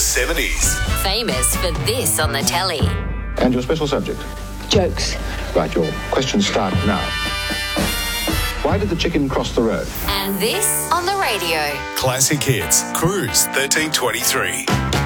70s. Famous for this on the telly. And your special subject? Jokes. Right, your questions start now. Why did the chicken cross the road? And this on the radio. Classic Hits, Cruise 1323.